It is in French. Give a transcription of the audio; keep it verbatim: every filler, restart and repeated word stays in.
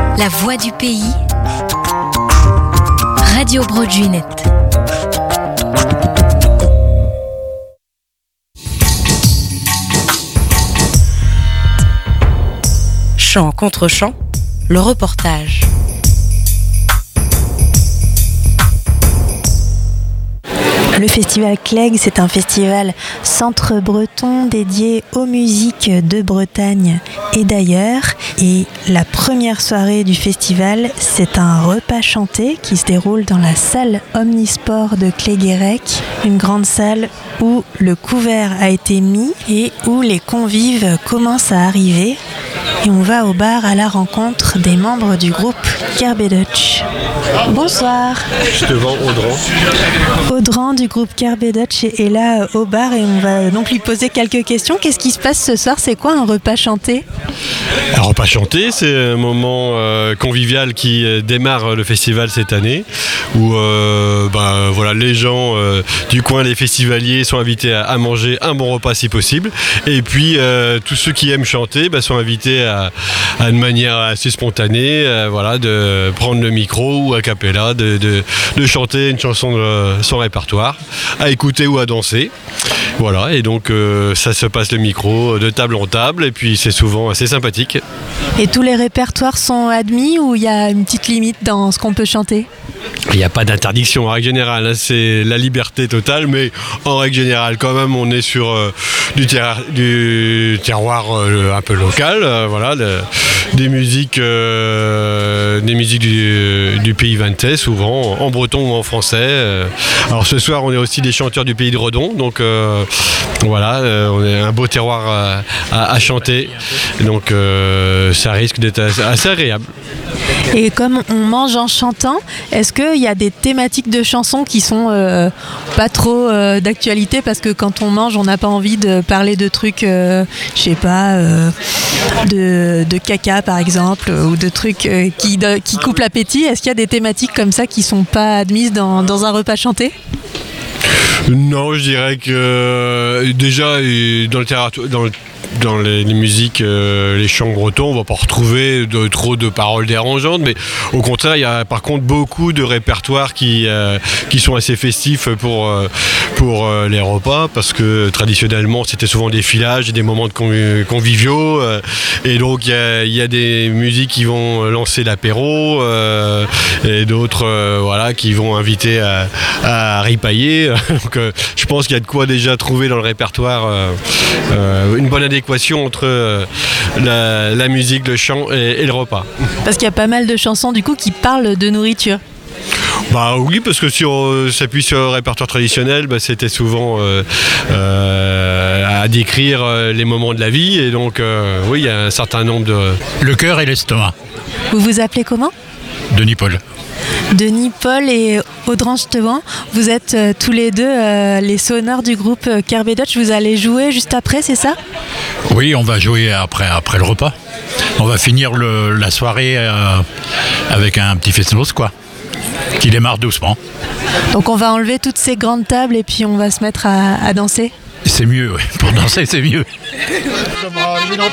La voix du pays, Radio Broadway. Chant contre chant, le reportage. Le festival Clegg, c'est un festival centre-breton dédié aux musiques de Bretagne et d'ailleurs. Et la première soirée du festival, c'est un repas chanté qui se déroule dans la salle Omnisport de Cléguérec, une grande salle où le couvert a été mis et où les convives commencent à arriver. Et on va au bar à la rencontre des membres du groupe Kerbedutch. Bonsoir. Je te vends Audran. Audran du groupe Kerbedutch est là au bar et on va donc lui poser quelques questions. Qu'est-ce qui se passe ce soir? C'est quoi un repas chanté? Un repas chanté, c'est un moment euh, convivial qui euh, démarre le festival cette année, où euh, ben, voilà, les gens euh, du coin, les festivaliers, sont invités à, à manger un bon repas si possible. Et puis euh, tous ceux qui aiment chanter ben, sont invités à, à une manière assez spontanée, euh, voilà, de prendre le micro ou a cappella, de, de, de chanter une chanson de son répertoire, à écouter ou à danser. Voilà, et donc euh, ça se passe le micro de table en table, et puis c'est souvent assez sympathique. Et tous les répertoires sont admis ou il y a une petite limite dans ce qu'on peut chanter? Il n'y a pas d'interdiction en règle générale, hein, c'est la liberté totale, mais en règle générale quand même on est sur euh, du, terroir, du terroir euh, un peu local, euh, voilà, de, des musiques, euh, des musiques du, du pays vantais, souvent en breton ou en français. Euh. Alors ce soir on est aussi des chanteurs du pays de Redon, donc euh, voilà, euh, on est un beau terroir à, à, à chanter, donc euh, ça risque d'être assez, assez agréable. Et comme on mange en chantant, est-ce qu'il y a des thématiques de chansons qui sont euh, pas trop euh, d'actualité, parce que quand on mange, on n'a pas envie de parler de trucs, euh, je sais pas, euh, de, de caca par exemple, ou de trucs euh, qui, de, qui coupent l'appétit. Est-ce qu'il y a des thématiques comme ça qui sont pas admises dans, dans un repas chanté? Non, je dirais que euh, déjà dans le théâtre, dans le Dans les, les musiques, euh, les chants bretons, on ne va pas retrouver de, trop de paroles dérangeantes, mais au contraire, il y a par contre beaucoup de répertoires qui, euh, qui sont assez festifs pour, euh, pour euh, les repas, parce que traditionnellement, c'était souvent des filages et des moments de conv- conviviaux, euh, et donc il y a, y a des musiques qui vont lancer l'apéro, euh, et d'autres euh, voilà, qui vont inviter à, à ripailler. Donc euh, je pense qu'il y a de quoi déjà trouver dans le répertoire euh, euh, une bonne adéquation entre euh, la, la musique, le chant et, et le repas. Parce qu'il y a pas mal de chansons du coup qui parlent de nourriture. Bah oui, parce que si on s'appuie sur le répertoire traditionnel, bah, c'était souvent euh, euh, à décrire les moments de la vie, et donc euh, oui, il y a un certain nombre de... Le cœur et l'estomac. Vous vous appelez comment? Denis Paul. Denis Paul et Audran Stevant, vous êtes euh, tous les deux euh, les sonneurs du groupe euh, Kerbedutch. Vous allez jouer juste après, c'est ça? Oui, on va jouer après, après le repas. On va finir le, la soirée euh, avec un petit festinos, quoi, qui démarre doucement. Donc on va enlever toutes ces grandes tables et puis on va se mettre à, à danser? C'est mieux, oui. Pour danser, c'est mieux.